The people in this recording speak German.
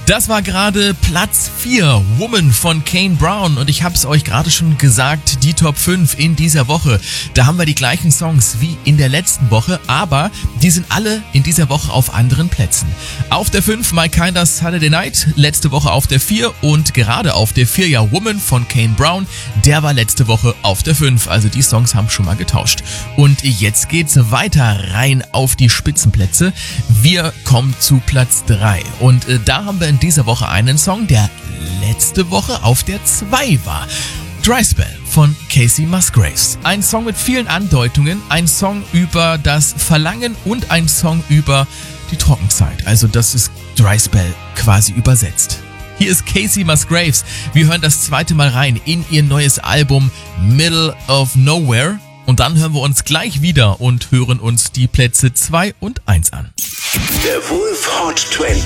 Das war gerade Platz 4, Woman von Kane Brown. Und ich habe es euch gerade schon gesagt, die Top 5 in dieser Woche. Da haben wir die gleichen Songs wie in der letzten Woche, aber die sind alle in dieser Woche auf anderen Plätzen. Auf der 5 My Kinda Saturday Night, letzte Woche auf der 4 und gerade auf der 4 ja Woman von Kane Brown. Der war letzte Woche auf der 5, also die Songs haben schon mal getauscht. Und jetzt geht's weiter rein auf die Spitzenplätze. Wir kommen zu Platz 3 und da haben wir in dieser Woche einen Song, der letzte Woche auf der 2 war. Dry Spell von Kacey Musgraves. Ein Song mit vielen Andeutungen, ein Song über das Verlangen und ein Song über die Trockenzeit. Also das ist Dry Spell quasi übersetzt. Hier ist Kacey Musgraves. Wir hören das zweite Mal rein in ihr neues Album Middle of Nowhere. Und dann hören wir uns gleich wieder und hören uns die Plätze 2 und 1 an. Der Wolf Hot 20.